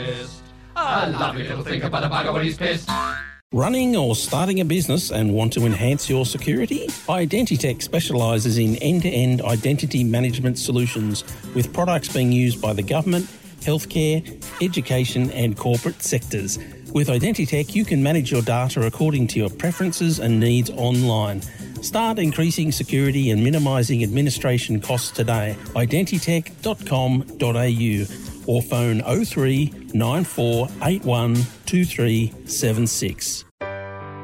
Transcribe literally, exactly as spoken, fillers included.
A lovely little think about a bugger when he's pissed. Running or starting a business and want to enhance your security? Identitech specialises in end-to-end identity management solutions with products being used by the government, healthcare, education and corporate sectors. With Identitech, you can manage your data according to your preferences and needs online. Start increasing security and minimising administration costs today. identitech dot com dot a u or phone oh three nine four eight one two three seven six.